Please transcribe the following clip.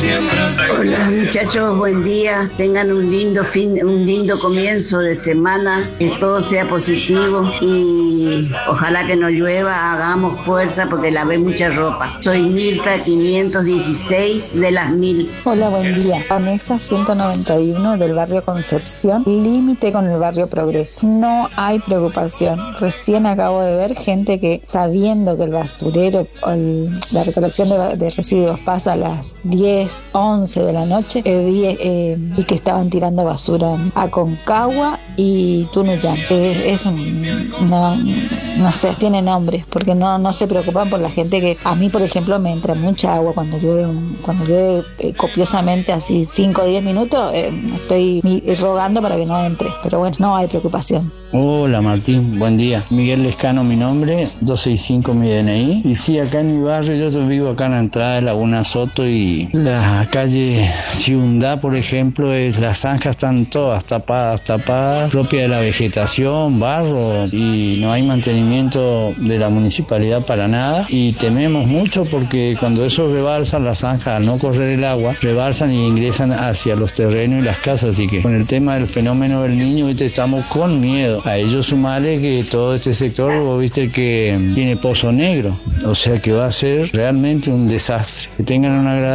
Hola muchachos, buen día. Tengan un lindo comienzo de semana, que todo sea positivo y ojalá que no llueva, hagamos fuerza porque lavé mucha ropa. Soy Mirta 516 de las 1000. Hola, buen día. Vanessa 191 del barrio Concepción, límite con el barrio Progreso. No hay preocupación. Recién acabo de ver gente que, sabiendo que el basurero o la recolección de residuos pasa a las 10, 11 de la noche, y que estaban tirando basura en Aconcagua y Tunuyán. No sé, tiene nombres, porque no se preocupan por la gente que, a mí por ejemplo me entra mucha agua cuando llueve copiosamente, así 5 o 10 minutos, estoy rogando para que no entre, pero bueno, no hay preocupación. Hola Martín, buen día. Miguel Lescano mi nombre, 265 mi DNI. Y sí, acá en mi barrio, yo vivo acá en la entrada de Laguna Soto y la calle Ciundá, por ejemplo, las zanjas están todas tapadas, propia de la vegetación, barro, y no hay mantenimiento de la municipalidad para nada. Y tememos mucho porque cuando eso rebalsan las zanjas, al no correr el agua, rebalsan y ingresan hacia los terrenos y las casas. Así que con el tema del fenómeno del niño, estamos con miedo. A ellos sumarle que todo este sector, vos viste que tiene pozo negro, o sea que va a ser realmente un desastre. Que tengan una agradable